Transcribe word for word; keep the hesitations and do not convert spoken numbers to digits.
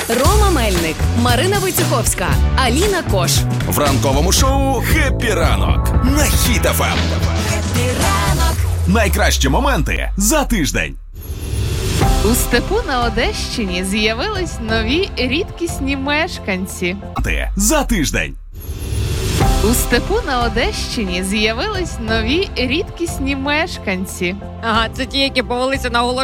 Рома Мельник, Марина Войцеховська, Аліна Кош. В ранковому шоу «Хеппі ранок» на Хіт еф ем. Хеппі ранок. Найкращі моменти за тиждень. У степу на Одещині з'явились нові рідкісні мешканці. За тиждень. У степу на Одещині з'явились нові рідкісні мешканці. Ага, це ті, які повелися на оголошення